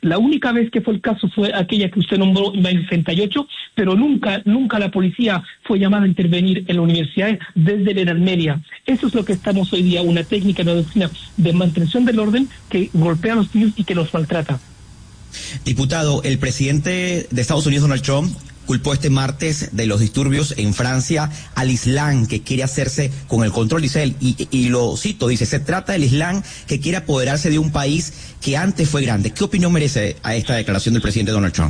La única vez que fue el caso fue aquella que usted nombró en el 68, pero nunca la policía fue llamada a intervenir en la universidad desde la Edad Media. Eso es lo que estamos hoy día, una técnica, una doctrina de mantención del orden que golpea a los niños y que los maltrata. Diputado, el presidente de Estados Unidos, Donald Trump, culpó este martes de los disturbios en Francia al Islam que quiere hacerse con el control de Israel. Y lo cito, dice, se trata del Islam que quiere apoderarse de un país que antes fue grande. ¿Qué opinión merece a esta declaración del presidente Donald Trump?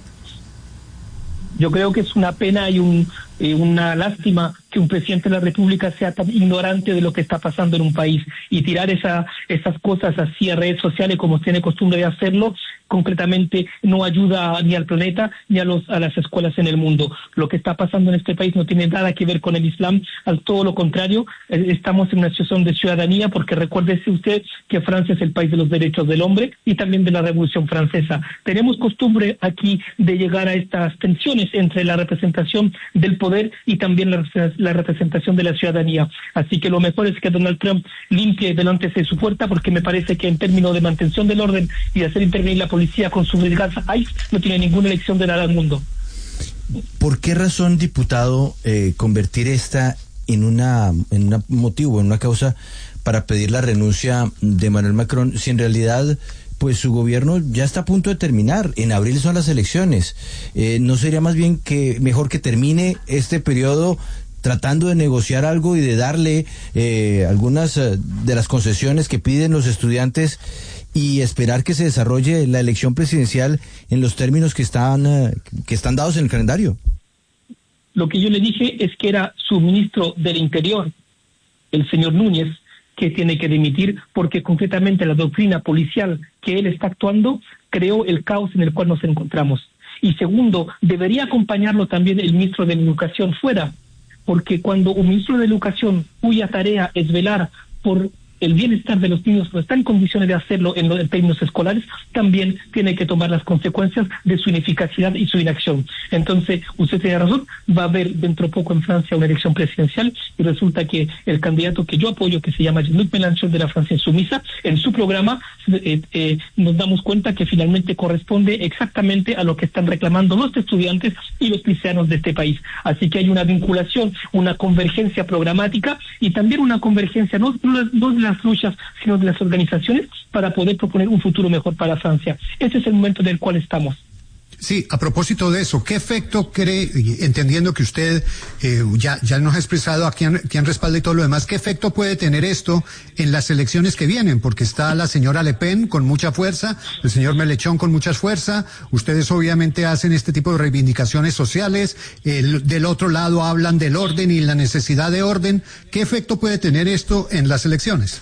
Yo creo que es una pena y una lástima que un presidente de la República sea tan ignorante de lo que está pasando en un país y tirar esas cosas así a redes sociales como tiene costumbre de hacerlo, concretamente no ayuda ni al planeta ni a las escuelas en el mundo. Lo que está pasando en este país no tiene nada que ver con el Islam, al todo lo contrario, estamos en una situación de ciudadanía, porque recuérdese usted que Francia es el país de los derechos del hombre y también de la Revolución Francesa. Tenemos costumbre aquí de llegar a estas tensiones entre la representación del poder y también la representación de la ciudadanía. Así que lo mejor es que Donald Trump limpie delante de su puerta, porque me parece que en términos de mantención del orden y de hacer intervenir la policía con su venganza, no tiene ninguna elección de nada al mundo. ¿Por qué razón, diputado, convertir esta en un motivo, en una causa para pedir la renuncia de Emmanuel Macron, si en realidad pues su gobierno ya está a punto de terminar? En abril son las elecciones. ¿No sería más bien que mejor que termine este periodo tratando de negociar algo y de darle algunas de las concesiones que piden los estudiantes y esperar que se desarrolle la elección presidencial en los términos que están dados en el calendario? Lo que yo le dije es que era su ministro del Interior, el señor Núñez, que tiene que dimitir, porque concretamente la doctrina policial que él está actuando creó el caos en el cual nos encontramos. Y segundo, debería acompañarlo también el ministro de Educación fuera, porque cuando un ministro de Educación cuya tarea es velar por el bienestar de los niños no está en condiciones de hacerlo en términos escolares, también tiene que tomar las consecuencias de su ineficacidad y su inacción. Entonces, usted tiene razón, va a haber dentro de poco en Francia una elección presidencial y resulta que el candidato que yo apoyo, que se llama Jean-Luc Mélenchon de la Francia Insumisa, en su programa nos damos cuenta que finalmente corresponde exactamente a lo que están reclamando los estudiantes y los liceanos de este país. Así que hay una vinculación, una convergencia programática y también una convergencia no de las luchas, sino de las organizaciones para poder proponer un futuro mejor para Francia. Ese es el momento en el cual estamos. Sí, a propósito de eso, ¿qué efecto cree, entendiendo que usted ya nos ha expresado a quién respalda y todo lo demás, qué efecto puede tener esto en las elecciones que vienen? Porque está la señora Le Pen con mucha fuerza, el señor Mélenchon con mucha fuerza, ustedes obviamente hacen este tipo de reivindicaciones sociales, del otro lado hablan del orden y la necesidad de orden. ¿Qué efecto puede tener esto en las elecciones?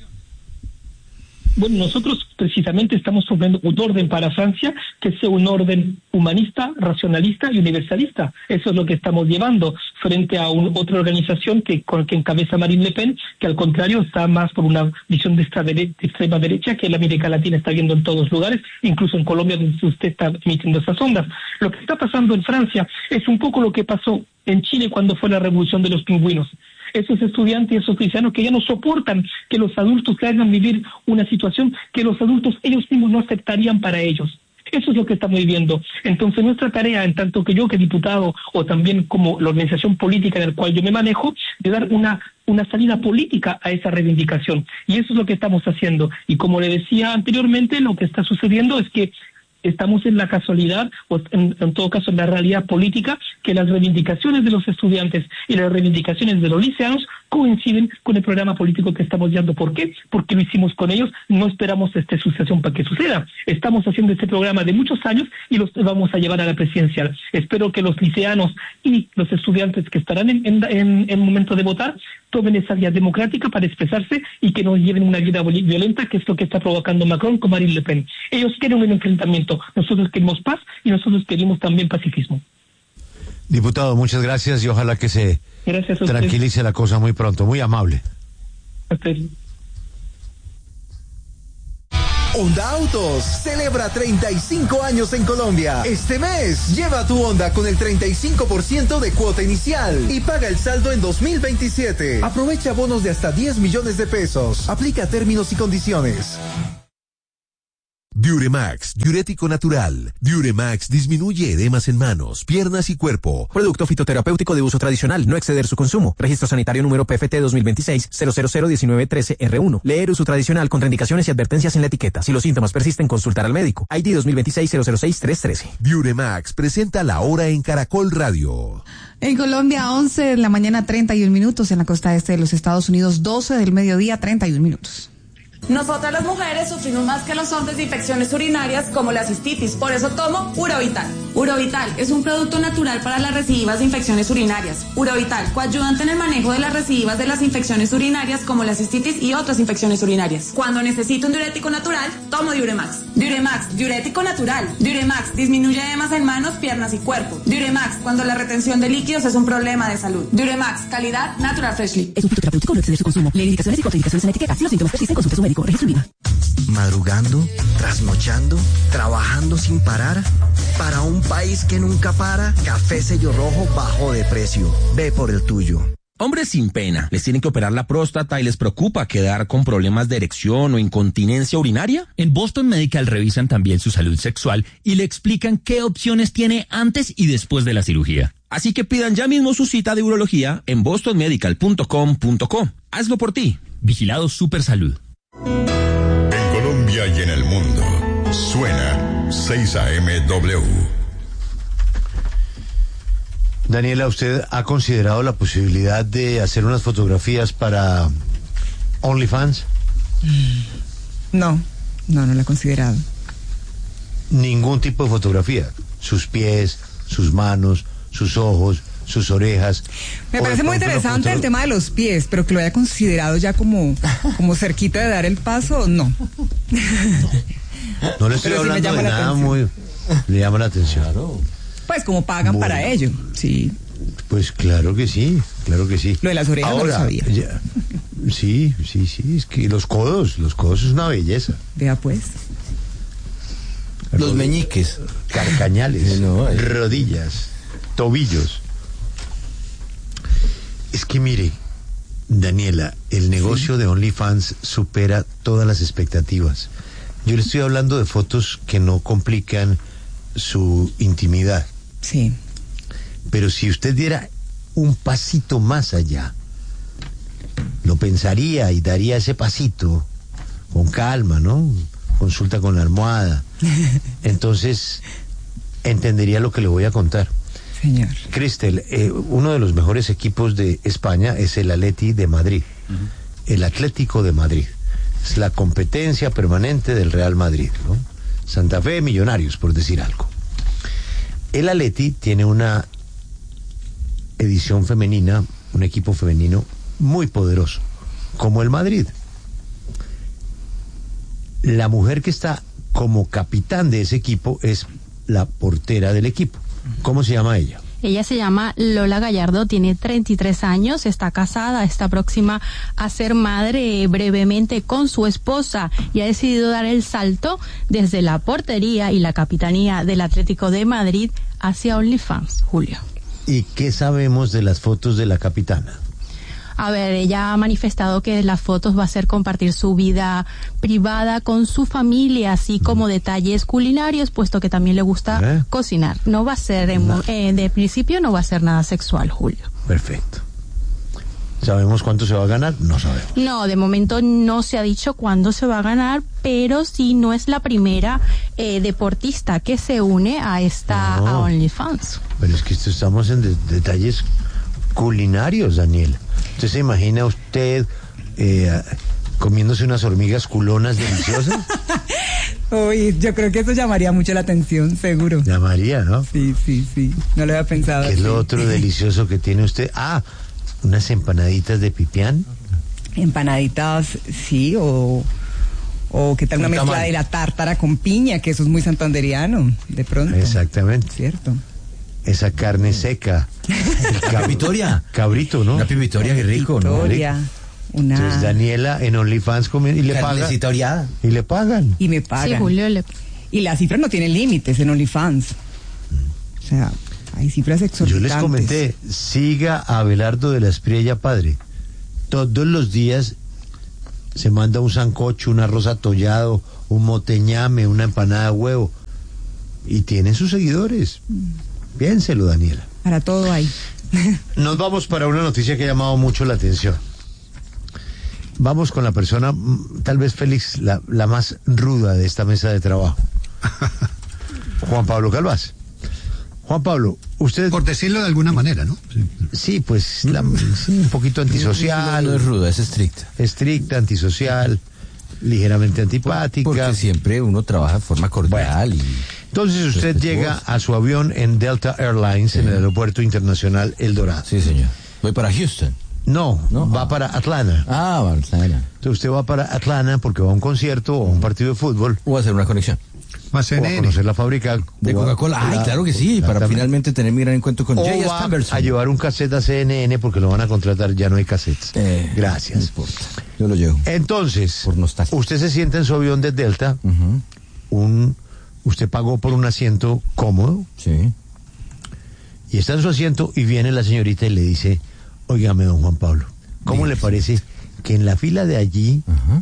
Bueno, nosotros precisamente estamos proponiendo un orden para Francia que sea un orden humanista, racionalista y universalista. Eso es lo que estamos llevando frente a otra organización que encabeza Marine Le Pen, que al contrario está más por una visión de extrema derecha que la América Latina está viendo en todos lugares, incluso en Colombia, donde usted está emitiendo esas ondas. Lo que está pasando en Francia es un poco lo que pasó en Chile cuando fue la revolución de los pingüinos. Esos estudiantes y esos cristianos que ya no soportan que los adultos le hagan vivir una situación que los adultos ellos mismos no aceptarían para ellos. Eso es lo que estamos viviendo. Entonces nuestra tarea, en tanto que yo que diputado o también como la organización política en la cual yo me manejo, de dar una salida política a esa reivindicación. Y eso es lo que estamos haciendo. Y como le decía anteriormente, lo que está sucediendo es que estamos en la casualidad, o en todo caso en la realidad política, que las reivindicaciones de los estudiantes y las reivindicaciones de los liceanos coinciden con el programa político que estamos llevando. ¿Por qué? Porque lo hicimos con ellos, no esperamos esta sucesión para que suceda. Estamos haciendo este programa de muchos años y los vamos a llevar a la presidencial. Espero que los liceanos y los estudiantes que estarán en el momento de votar tomen esa vía democrática para expresarse y que no lleven una vida violenta, que es lo que está provocando Macron con Marine Le Pen. Ellos quieren un enfrentamiento, nosotros queremos paz y nosotros queremos también pacifismo. Diputado, muchas gracias y ojalá que se tranquilice la cosa muy pronto. Muy amable. Honda Autos celebra 35 años en Colombia. Este mes, lleva tu Honda con el 35% de cuota inicial y paga el saldo en 2027. Aprovecha bonos de hasta 10 millones de pesos. Aplica términos y condiciones. Diuremax, diurético natural. Diuremax disminuye edemas en manos, piernas y cuerpo. Producto fitoterapéutico de uso tradicional, no exceder su consumo. Registro sanitario número PFT 2026-0001913R1. Leer uso tradicional, contraindicaciones y advertencias en la etiqueta. Si los síntomas persisten, consultar al médico. ID 2026-006313. Diuremax presenta La Hora en Caracol Radio. En Colombia, 11 de la mañana, 31 minutos. En la costa este de los Estados Unidos, 12 del mediodía, 31 minutos. Nosotras las mujeres sufrimos más que los hombres de infecciones urinarias como la cistitis, por eso tomo Urovital. Urovital es un producto natural para las recidivas de infecciones urinarias. Urovital, coayudante en el manejo de las recidivas de las infecciones urinarias como la cistitis y otras infecciones urinarias. Cuando necesito un diurético natural, tomo Diuremax. Diuremax, diurético natural. Diuremax, disminuye edemas en manos, piernas y cuerpo. Diuremax, cuando la retención de líquidos es un problema de salud. Diuremax, calidad Natural Freshly. Es un fitoterapéutico, no exceder su consumo. Lee indicaciones y contraindicaciones en la etiqueta. Si los síntomas persisten, consulte a su médico. Registro INVIMA. Madrugando, trasnochando, trabajando sin parar. Para un país que nunca para, Café Sello Rojo bajó de precio. Ve por el tuyo. Hombres sin pena, ¿les tienen que operar la próstata y les preocupa quedar con problemas de erección o incontinencia urinaria? En Boston Medical revisan también su salud sexual y le explican qué opciones tiene antes y después de la cirugía. Así que pidan ya mismo su cita de urología en bostonmedical.com.co. Hazlo por ti. Vigilado Supersalud. En Colombia y en el mundo, suena 6AMW. Daniela, ¿usted ha considerado la posibilidad de hacer unas fotografías para OnlyFans? No lo he considerado. Ningún tipo de fotografía. Sus pies, sus manos, sus ojos, sus orejas. Me parece muy interesante el tema de los pies, pero que lo haya considerado ya como cerquita de dar el paso, no. No le estoy hablando de nada muy... Le llama la atención. Claro. Pues como pagan para ello, sí. Pues claro que sí. Lo de las orejas ahora, no lo sabía. Sí, es que los codos es una belleza. Vea pues. Los meñiques. Carcañales, rodillas, tobillos. Es que mire, Daniela, el negocio de OnlyFans supera todas las expectativas. Yo le estoy hablando de fotos que no complican su intimidad. Sí. Pero si usted diera un pasito más allá, lo pensaría y daría ese pasito con calma, ¿no? Consulta con la almohada. Entonces, entendería lo que le voy a contar. Señor. Cristel, uno de los mejores equipos de España es el Atleti de Madrid. El Atlético de Madrid. Es la competencia permanente del Real Madrid, ¿no? Santa Fe, Millonarios, por decir algo. El Atleti tiene una edición femenina, un equipo femenino muy poderoso, como el Madrid. La mujer que está como capitán de ese equipo es la portera del equipo. ¿Cómo se llama ella? Ella se llama Lola Gallardo, tiene 33 años, está casada, está próxima a ser madre brevemente con su esposa y ha decidido dar el salto desde la portería y la capitanía del Atlético de Madrid hacia OnlyFans, Julio. ¿Y qué sabemos de las fotos de la capitana? A ver, ella ha manifestado que las fotos va a ser compartir su vida privada con su familia, así como detalles culinarios, puesto que también le gusta cocinar. No va a ser, de principio no va a ser nada sexual, Julio. Perfecto. ¿Sabemos cuánto se va a ganar? No sabemos. No, de momento no se ha dicho cuándo se va a ganar, pero sí no es la primera deportista que se une a a OnlyFans. Pero es que estamos en detalles culinarios, Daniel. ¿Usted se imagina usted comiéndose unas hormigas culonas deliciosas? Uy, yo creo que eso llamaría mucho la atención, seguro. Llamaría, ¿no? Sí. No lo había pensado. ¿Qué es lo otro delicioso que tiene usted? Unas empanaditas de pipián. Empanaditas, sí, o qué tal una mezcla de la tártara con piña, que eso es muy santanderiano, de pronto. Exactamente. Cierto. Esa carne seca. Pipitoria. Cabrito, ¿no? Una pipitoria, qué rico, ¿no? Entonces Daniela en OnlyFans y le pagan. Y le pagan. Y me pagan. Sí, Julio. Y las cifras no tienen límites en OnlyFans. O sea, hay cifras exorbitantes. Yo les comenté, siga a Abelardo de la Espriella Padre. Todos los días se manda un sancocho, un arroz atollado, un moteñame, una empanada de huevo, y tiene sus seguidores. Piénselo, Daniela. Para todo hay. Nos vamos para una noticia que ha llamado mucho la atención. Vamos con la persona, tal vez Félix, la más ruda de esta mesa de trabajo. Juan Pablo Calvás. Juan Pablo, usted... Por decirlo de alguna manera, ¿no? Sí, pues sí, un poquito antisocial. No es ruda, es estricta. Estricta, antisocial, ligeramente antipática. Porque siempre uno trabaja de forma cordial. Bueno, entonces usted llega a su avión en Delta Airlines, sí, en el aeropuerto internacional El Dorado. Sí, señor. Voy para Houston. No, va para Atlanta. Va a Atlanta. Entonces usted va para Atlanta porque va a un concierto o a un partido de fútbol. O a hacer una conexión. O a conocer la fábrica de Coca-Cola. Claro que sí, para finalmente tener mi gran encuentro con J.S. Pemberton. A llevar un cassette a CNN porque lo van a contratar, ya no hay cassettes. Gracias. No importa, yo lo llevo. Entonces, usted se sienta en su avión de Delta, usted pagó por un asiento cómodo. Sí. Y está en su asiento y viene la señorita y le dice, óigame, don Juan Pablo, ¿cómo le parece que en la fila de allí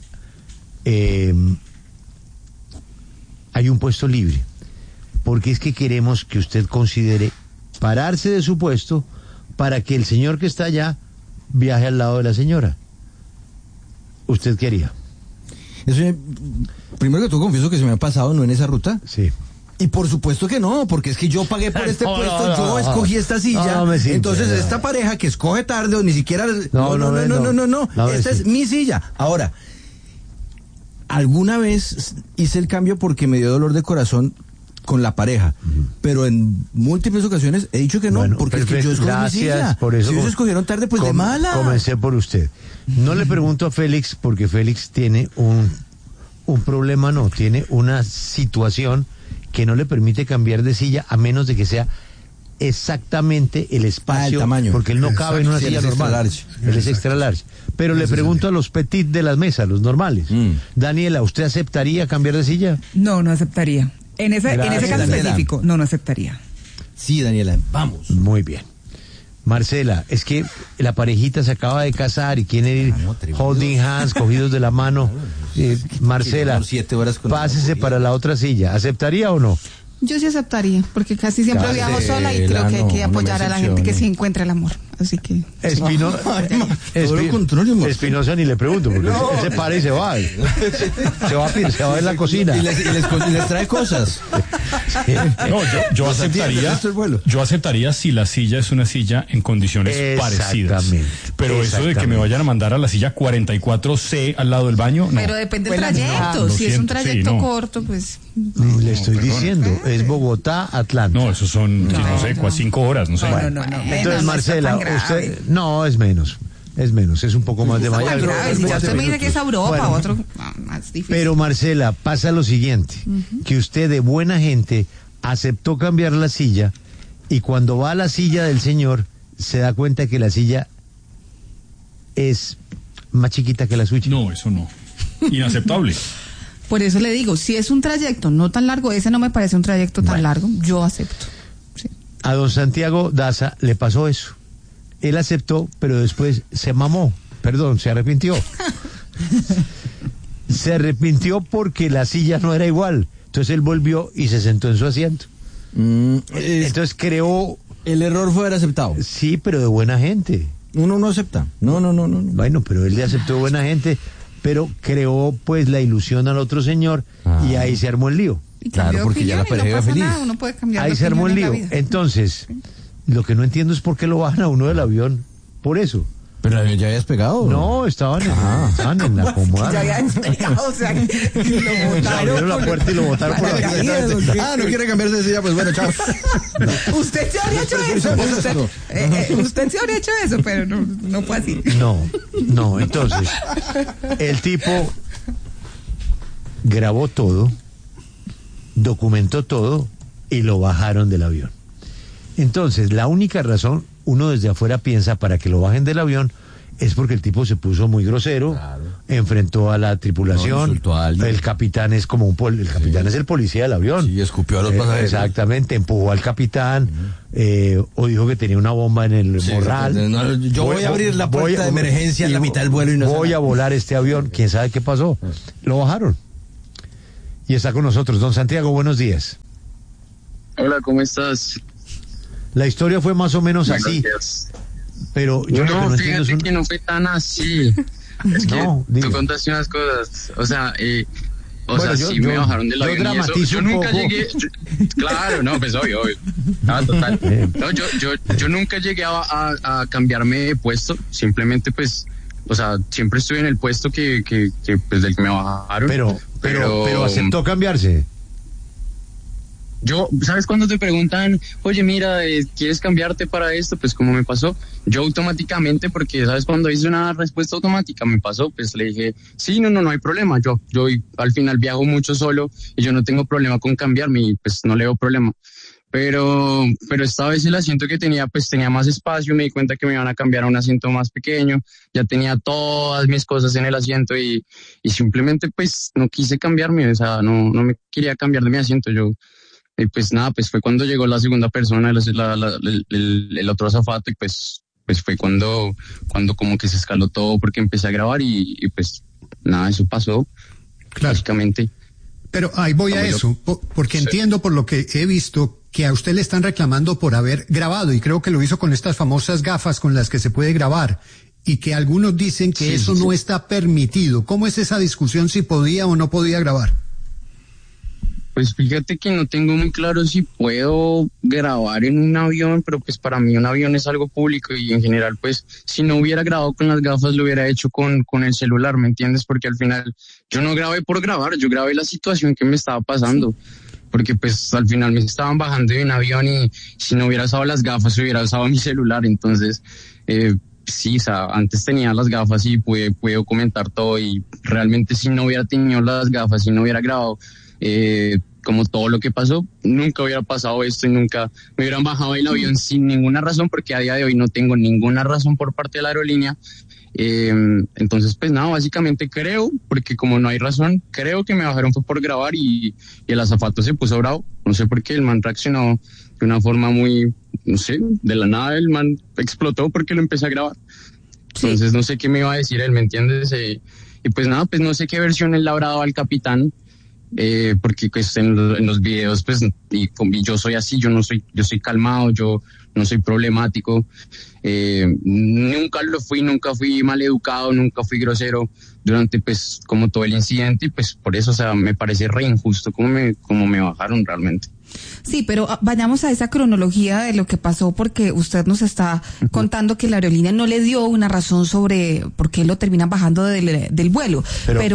hay un puesto libre? Porque es que queremos que usted considere pararse de su puesto para que el señor que está allá viaje al lado de la señora. ¿Usted qué haría? Eso, primero que todo, confieso que se me ha pasado, ¿no? En esa ruta. Sí. Y por supuesto que no, porque es que yo pagué por este puesto, yo escogí esta silla. Entonces esta pareja que escoge tarde o ni siquiera... No. Esta es mi silla. Ahora, alguna vez hice el cambio porque me dio dolor de corazón con la pareja, pero en múltiples ocasiones he dicho que no, porque es que yo escogí mi silla. Por eso si ellos escogieron tarde, pues de mala. Comencé por usted. No le pregunto a Félix, porque Félix tiene un problema, tiene una situación que no le permite cambiar de silla a menos de que sea exactamente el espacio, el tamaño, porque él no cabe en una silla normal. Él es extra large. Pero le pregunto a los petit de las mesas, los normales. Daniela, ¿usted aceptaría cambiar de silla? No aceptaría. En ese caso específico, no aceptaría. Sí, Daniela, vamos. Muy bien. Marcela, es que la parejita se acaba de casar y quiere ir holding hands, cogidos de la mano. Marcela, pásese para la otra silla. ¿Aceptaría o no? Yo sí aceptaría, porque casi siempre viajo sola y creo que hay que apoyar a la gente que sí encuentra el amor. Así que... Espinosa ni le pregunto, porque él se para y se va. Se va en la cocina. Y les trae cosas. No, yo aceptaría si la silla es una silla en condiciones parecidas. Pero eso de que me vayan a mandar a la silla 44C al lado del baño, no. Pero depende del trayecto. Si es un trayecto corto, pues... Le estoy diciendo, es Bogotá, Atlanta. No, esos son, no sé, 5 horas, no sé. Entonces, Marcela, usted... No, es menos, es un poco más de Miami. Si ya usted me dice que es Europa, otro más difícil. Pero Marcela, pasa lo siguiente, que usted de buena gente aceptó cambiar la silla y cuando va a la silla del señor se da cuenta que la silla es más chiquita que la suya. No, eso no. Inaceptable. Por eso le digo, si es un trayecto no tan largo, ese no me parece un trayecto tan largo, yo acepto. Sí. A don Santiago Daza le pasó eso. Él aceptó, pero después se arrepintió. Se arrepintió porque la silla no era igual. Entonces él volvió y se sentó en su asiento. Entonces creó... El error fue haber aceptado. Sí, pero de buena gente. Uno no acepta. No. Bueno, pero él le aceptó de buena gente, pero creó pues la ilusión al otro señor y ahí se armó el lío. Claro, porque ya la pareja iba feliz. Uno puede cambiar ahí se armó el lío. Entonces, lo que no entiendo es por qué lo bajan a uno del avión. Por eso. ¿Pero el avión ya había despegado? No, estaban en la acomodada. Ya había despegado, o sea, que lo botaron. Abrieron la puerta y lo botaron por aquí. No quiere cambiarse de silla, pues bueno, chao. Usted se habría hecho eso. Usted se habría hecho eso, pero no fue así. No, entonces, el tipo grabó todo, documentó todo y lo bajaron del avión. Entonces, la única razón, uno desde afuera piensa, para que lo bajen del avión, es porque el tipo se puso muy grosero, enfrentó a la tripulación, el capitán es como el capitán es el policía del avión. Sí, escupió a los pasajeros. Exactamente, empujó al capitán, o dijo que tenía una bomba en el morral. Yo voy a abrir la puerta de emergencia en la mitad del vuelo y no voy a volar este avión, quién sabe qué pasó. Lo bajaron. Y está con nosotros, don Santiago, buenos días. Hola, ¿cómo estás? La historia fue más o menos así. Gracias. Pero yo no, fíjate que no fue tan así. Es que tú contaste unas cosas, o sea, sí me bajaron del avión y eso. Yo nunca llegué, claro, no, pues obvio. Total. No, yo nunca llegué a cambiarme de puesto, simplemente pues, o sea, siempre estuve en el puesto que pues del que me bajaron. Pero aceptó cambiarse. Yo, ¿sabes cuando te preguntan, oye, mira, ¿quieres cambiarte para esto? Pues como me pasó, yo automáticamente, porque, ¿sabes? Cuando hice una respuesta automática me pasó, pues le dije, sí, no hay problema. Yo al final viajo mucho solo y yo no tengo problema con cambiarme y pues no le veo problema. Pero esta vez el asiento que tenía, pues tenía más espacio, me di cuenta que me iban a cambiar a un asiento más pequeño, ya tenía todas mis cosas en el asiento y simplemente pues no quise cambiarme, o sea, no me quería cambiar de mi asiento, y pues nada, pues fue cuando llegó la segunda persona, el otro azafato, y pues fue cuando como que se escaló todo porque empecé a grabar y pues nada, eso pasó, básicamente. Pero ahí voy a eso, porque entiendo por lo que he visto que a usted le están reclamando por haber grabado, y creo que lo hizo con estas famosas gafas con las que se puede grabar, y que algunos dicen que eso no está permitido. ¿Cómo es esa discusión si podía o no podía grabar? Pues fíjate que no tengo muy claro si puedo grabar en un avión, pero pues para mí un avión es algo público y en general pues si no hubiera grabado con las gafas lo hubiera hecho con el celular, ¿me entiendes? Porque al final yo no grabé por grabar, yo grabé la situación que me estaba pasando, porque pues al final me estaban bajando de un avión y si no hubiera usado las gafas hubiera usado mi celular, entonces sí, o sea, antes tenía las gafas y pude comentar todo y realmente si no hubiera tenido las gafas, si no hubiera grabado como todo lo que pasó, nunca hubiera pasado esto y nunca me hubieran bajado del avión sin ninguna razón, porque a día de hoy no tengo ninguna razón por parte de la aerolínea. Entonces, pues nada, básicamente creo, porque como no hay razón, creo que me bajaron fue por grabar y el azafato se puso bravo. No sé por qué, el man reaccionó de una forma muy, no sé, de la nada el man explotó porque lo empecé a grabar. Entonces no sé qué me iba a decir él, ¿me entiendes? Y pues nada, pues no sé qué versión él le habrá dado al capitán. Porque pues en los videos pues y yo soy así, yo soy calmado, yo no soy problemático, nunca fui maleducado, nunca fui grosero durante pues como todo el incidente y pues por eso, o sea, me parece re injusto como me bajaron realmente. Sí, pero vayamos a esa cronología de lo que pasó, porque usted nos está contando que la aerolínea no le dio una razón sobre por qué lo terminan bajando del vuelo.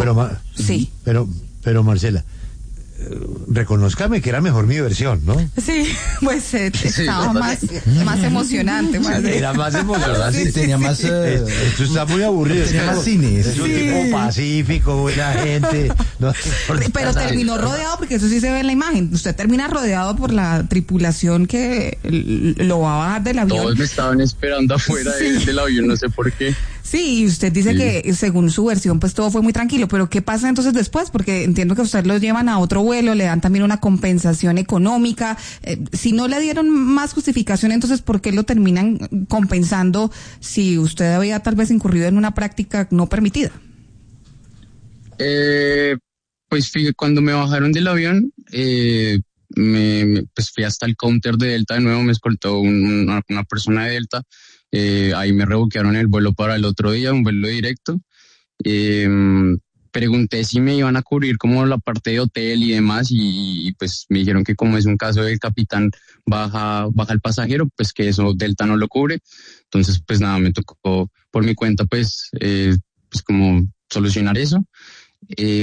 Pero Marcela, reconózcame que era mejor mi versión, ¿no? Sí, pues estaba más emocionante. Era más emocionante. Sí, tenía más... esto está muy aburrido. Tenía más cine. Es un tipo pacífico, buena gente. No, pero terminó rodeado, porque eso sí se ve en la imagen. Usted termina rodeado por la tripulación que lo va a bajar del avión. Todos me estaban esperando afuera del avión, no sé por qué. Sí, y usted dice que según su versión pues todo fue muy tranquilo, pero ¿qué pasa entonces después? Porque entiendo que usted lo llevan a otro vuelo, le dan también una compensación económica, si no le dieron más justificación, entonces ¿por qué lo terminan compensando si usted había tal vez incurrido en una práctica no permitida? Pues fíjate, cuando me bajaron del avión, pues fui hasta el counter de Delta de nuevo, me escoltó una persona de Delta. Ahí me rebuquearon el vuelo para el otro día, un vuelo directo. Pregunté si me iban a cubrir como la parte de hotel y demás y pues me dijeron que como es un caso del capitán baja el pasajero, pues que eso Delta no lo cubre. Entonces pues nada, me tocó por mi cuenta pues como solucionar eso. Y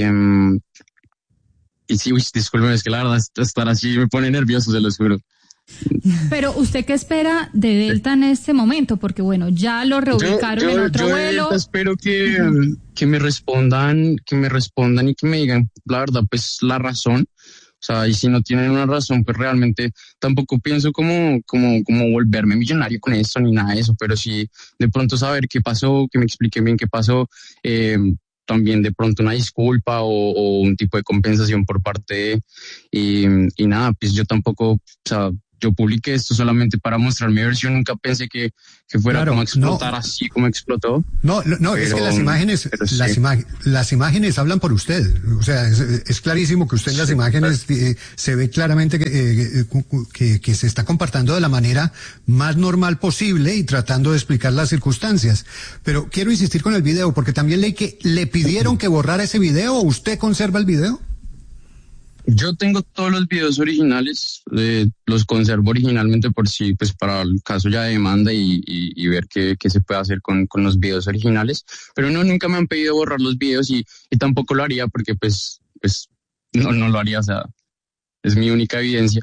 sí, discúlpeme, es que la verdad estar así me pone nervioso, se lo juro. Pero ¿usted qué espera de Delta en este momento? Porque bueno, ya lo reubicaron en otro vuelo. Yo espero que me respondan y que me digan la verdad, pues la razón. O sea, y si no tienen una razón, pues realmente tampoco pienso como volverme millonario con esto ni nada de eso, pero sí de pronto saber qué pasó, que me expliquen bien qué pasó, también de pronto una disculpa o un tipo de compensación por parte de, y nada, pues yo tampoco, o sea, yo publiqué esto solamente para mostrar mi versión, nunca pensé que fuera como a explotar así como explotó. No, pero, es que las imágenes hablan por usted. O sea, es clarísimo que usted en las imágenes se ve claramente que se está comportando de la manera más normal posible y tratando de explicar las circunstancias. Pero quiero insistir con el video, porque también leí que le pidieron que borrara ese video, ¿o usted conserva el video? Yo tengo todos los videos originales, los conservo originalmente por si, pues para el caso ya de demanda y ver qué se puede hacer con los videos originales, pero nunca me han pedido borrar los videos y tampoco lo haría porque pues no lo haría, o sea, es mi única evidencia.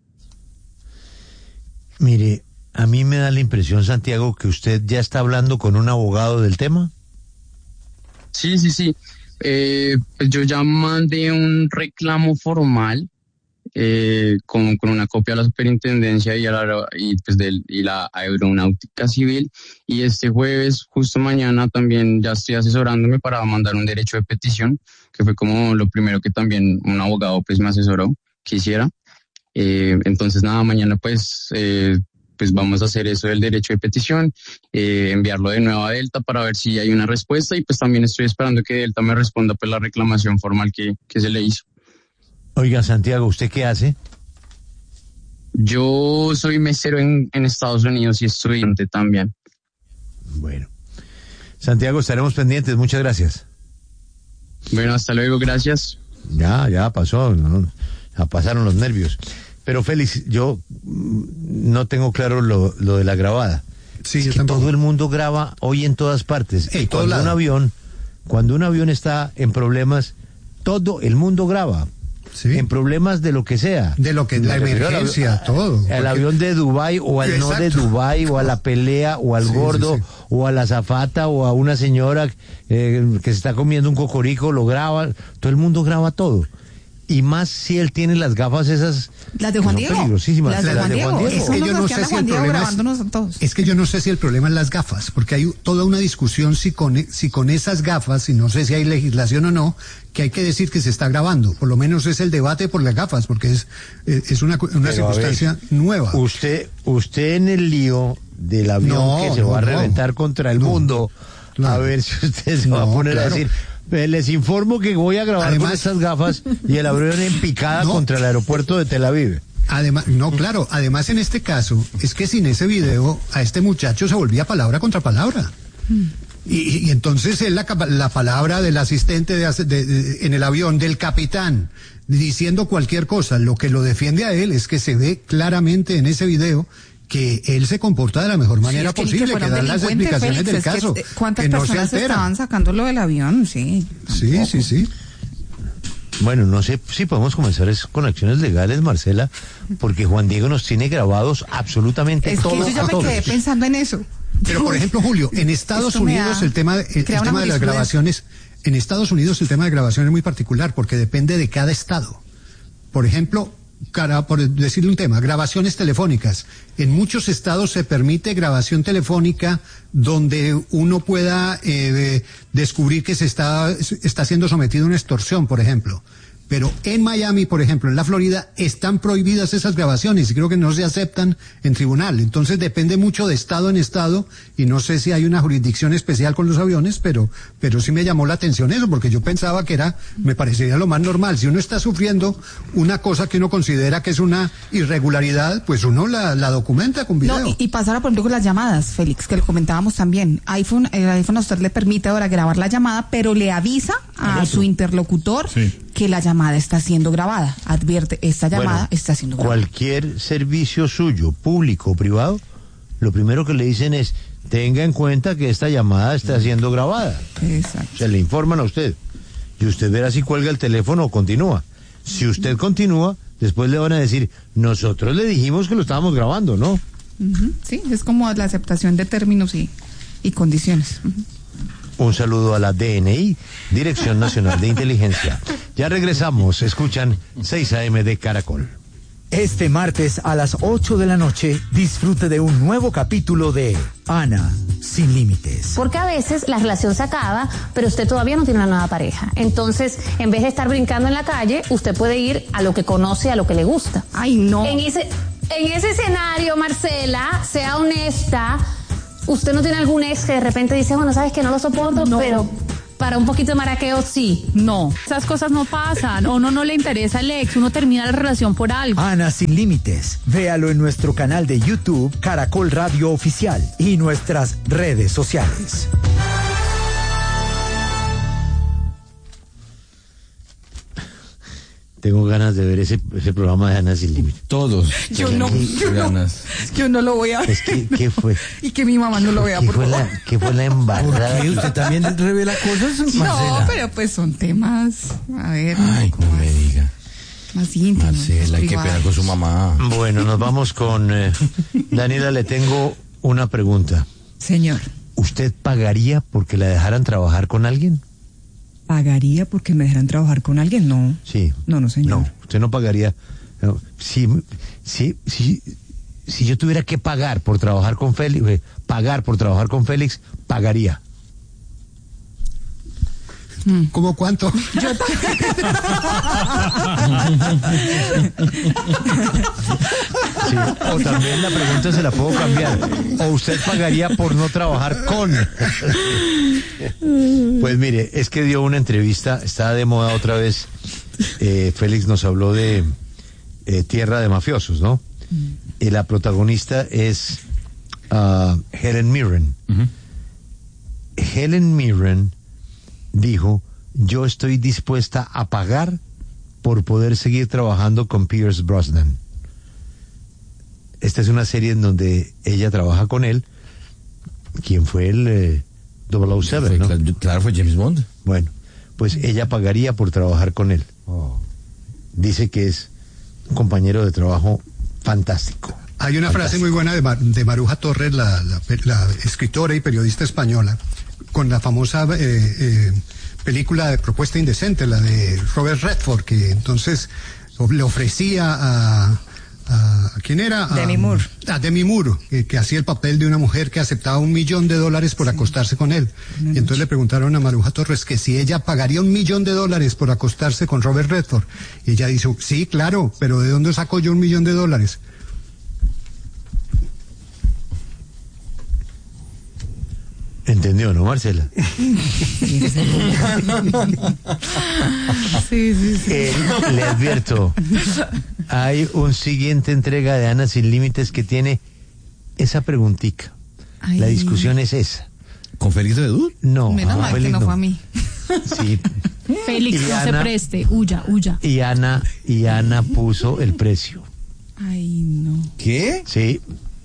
Mire, a mí me da la impresión, Santiago, que usted ya está hablando con un abogado del tema. Sí. Pues yo ya mandé un reclamo formal con una copia a la superintendencia y la aeronáutica civil, y este jueves, justo mañana, también ya estoy asesorándome para mandar un derecho de petición, que fue como lo primero que también un abogado pues me asesoró que hiciera. Entonces nada, mañana pues vamos a hacer eso del derecho de petición, enviarlo de nuevo a Delta para ver si hay una respuesta, y pues también estoy esperando que Delta me responda pues la reclamación formal que se le hizo. Oiga, Santiago, ¿usted qué hace? Yo soy mesero en Estados Unidos y estudiante también. Bueno, Santiago, estaremos pendientes, muchas gracias. Bueno, hasta luego, gracias. Ya pasó, ¿no? Ya pasaron los nervios. Pero Félix, yo no tengo claro lo de la grabada. Sí, es que todo el mundo graba hoy en todas partes. Y cuando un avión está en problemas, todo el mundo graba. Sí. En problemas de lo que sea. De lo que la emergencia, todo. Al avión de Dubái o al no de Dubái, o a la pelea, o al gordo, o a la azafata, o a una señora que se está comiendo un cocorico, lo graba. Todo el mundo graba todo. Y más si él tiene las gafas esas. Las de Juan Diego. Peligrosísimas. Las de Juan Diego. Es que yo no sé si el problema es que yo no sé si el problema es las gafas, porque hay toda una discusión si con esas gafas, y no sé si hay legislación o no, que hay que decir que se está grabando. Por lo menos es el debate por las gafas, porque es una circunstancia nueva. Usted en el lío del avión que se va a reventar contra el mundo, a ver si usted se va a poner a decir... Les informo que voy a grabar con estas gafas y el avión en picada contra el aeropuerto de Tel Aviv. Además, además en este caso, es que sin ese video, a este muchacho se volvía palabra contra palabra. Y entonces es la palabra del asistente en el avión, del capitán, diciendo cualquier cosa. Lo que lo defiende a él es que se ve claramente en ese video que él se comporta de la mejor manera posible, que da las explicaciones del caso. ¿Cuántas personas estaban sacándolo del avión? Sí. Bueno, no sé si podemos comenzar con acciones legales, Marcela, porque Juan Diego nos tiene grabados absolutamente todos. Es que yo ya me quedé pensando en eso. Pero, por ejemplo, Julio, en Estados Unidos el tema de las grabaciones, en Estados Unidos el tema de grabación es muy particular, porque depende de cada estado. Por ejemplo, por decirle un tema, grabaciones telefónicas. En muchos estados se permite grabación telefónica donde uno pueda descubrir que se está siendo sometido a una extorsión, por ejemplo. Pero en Miami, por ejemplo, en la Florida, están prohibidas esas grabaciones y creo que no se aceptan en tribunal. Entonces depende mucho de estado en estado y no sé si hay una jurisdicción especial con los aviones, pero sí me llamó la atención eso, porque yo pensaba que me parecería lo más normal. Si uno está sufriendo una cosa que uno considera que es una irregularidad, pues uno la documenta con video. No, y pasar, por ejemplo, con las llamadas, Félix, que lo comentábamos también. El iPhone a usted le permite ahora grabar la llamada, pero le avisa a su interlocutor que la llamada está siendo grabada. Advierte, esta llamada está siendo grabada. Cualquier servicio suyo, público o privado, lo primero que le dicen es, tenga en cuenta que esta llamada está siendo grabada. Exacto. Se le informan a usted. Y usted verá si cuelga el teléfono o continúa. Si usted continúa, después le van a decir, nosotros le dijimos que lo estábamos grabando, ¿no? Sí, es como la aceptación de términos y condiciones. Un saludo a la DNI, Dirección Nacional de Inteligencia. Ya regresamos, escuchan 6 AM de Caracol. Este martes a las 8 de la noche, disfrute de un nuevo capítulo de Ana, sin límites. Porque a veces la relación se acaba, pero usted todavía no tiene una nueva pareja. Entonces, en vez de estar brincando en la calle, usted puede ir a lo que conoce, a lo que le gusta. Ay, no. En ese escenario, Marcela, sea honesta. ¿Usted no tiene algún ex que de repente dice, bueno, sabes que no lo soporto, pero para un poquito de maraqueo sí? No, esas cosas no pasan. A uno no le interesa el ex, uno termina la relación por algo. Ana sin límites. Véalo en nuestro canal de YouTube, Caracol Radio Oficial, y nuestras redes sociales. Tengo ganas de ver ese programa de Ana sin límites. Todos. Yo no lo voy a ver. Es que, ¿qué fue? Y que mi mamá no lo vea, por favor. ¿Qué fue la embarrada? ¿Por qué? ¿Usted también revela cosas, Marcela? No, pero pues son temas, a ver. Ay, no me diga. Más íntimos. Marcela, hay que pegar con su mamá. Bueno, nos vamos con... Daniela, le tengo una pregunta. Señor. ¿Usted pagaría porque la dejaran trabajar con alguien? ¿Pagaría porque me dejaran trabajar con alguien? No. Sí. No, señor. No, usted no pagaría. No, si yo tuviera que pagar por trabajar con Félix, pagaría. ¿Cómo cuánto? Sí, o también la pregunta se la puedo cambiar. ¿O usted pagaría por no trabajar con? Pues mire, es que dio una entrevista, está de moda otra vez. Félix nos habló de Tierra de Mafiosos, ¿no? Y la protagonista es Helen Mirren. Helen Mirren dijo, yo estoy dispuesta a pagar por poder seguir trabajando con Pierce Brosnan. Esta es una serie en donde ella trabaja con él, quien fue el 007, ¿no? Claro, fue James Bond. Bueno, pues ella pagaría por trabajar con él. Dice que es un compañero de trabajo fantástico. Hay una frase muy buena de Maruja Torres, la escritora y periodista española, con la famosa película de Propuesta Indecente, la de Robert Redford, que entonces le ofrecía a ¿quién era? Demi Moore. A Demi Moore, que hacía el papel de una mujer que aceptaba $1 millón por acostarse con él. Y entonces le preguntaron a Maruja Torres que si ella pagaría $1 millón por acostarse con Robert Redford. Y ella dice, sí, claro, pero ¿de dónde saco yo $1 millón? ¿Entendió, no, Marcela? Sí. Le advierto, hay un siguiente entrega de Ana sin límites que tiene esa preguntica. Ay. La discusión es esa. ¿Con Félix de Dud? No, menos mal que no fue a mí. Sí. Félix, no se preste, huya. Y Ana puso el precio. Ay, no. ¿Qué? Sí.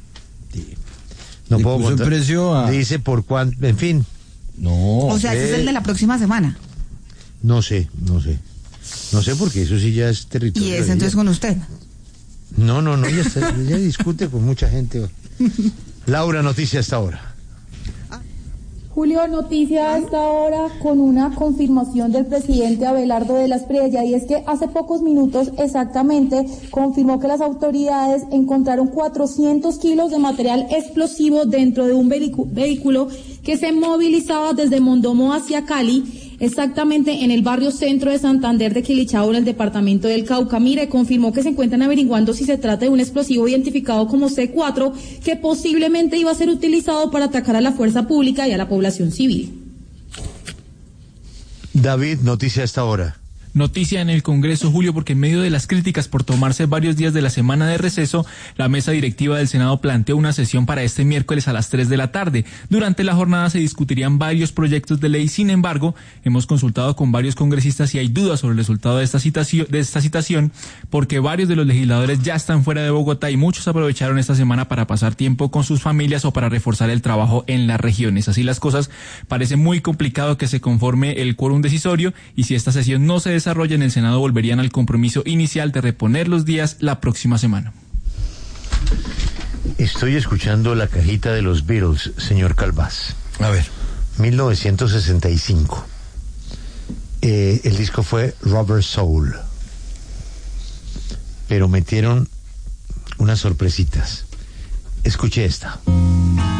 No puedo puso contar. El precio a... Dice por cuánto, en fin. No. O sea, ese es el de la próxima semana. No sé porque eso sí ya es territorio. ¿Y ese entonces con usted? No, ella discute con mucha gente. Laura, noticia hasta ahora. Julio, noticia hasta ahora con una confirmación del presidente Abelardo de la Espriella, y es que hace pocos minutos exactamente confirmó que las autoridades encontraron 400 kilos de material explosivo dentro de un vehículo que se movilizaba desde Mondomo hacia Cali, exactamente en el barrio centro de Santander de Quilichao, en el departamento del Cauca. Mire, confirmó que se encuentran averiguando si se trata de un explosivo identificado como C4, que posiblemente iba a ser utilizado para atacar a la fuerza pública y a la población civil. David, noticia hasta ahora. Noticia en el Congreso, Julio, porque en medio de las críticas por tomarse varios días de la semana de receso, la mesa directiva del Senado planteó una sesión para este miércoles a las 3 de la tarde. Durante la jornada se discutirían varios proyectos de ley. Sin embargo, hemos consultado con varios congresistas y hay dudas sobre el resultado de esta citación, porque varios de los legisladores ya están fuera de Bogotá y muchos aprovecharon esta semana para pasar tiempo con sus familias o para reforzar el trabajo en las regiones. Así las cosas, parece muy complicado que se conforme el quórum decisorio, y si esta sesión no se desarrolla en el Senado, volverían al compromiso inicial de reponer los días la próxima semana. Estoy escuchando la cajita de los Beatles, señor Calvás. A ver. 1965. El disco fue Rubber Soul. Pero metieron unas sorpresitas. Escuche esta.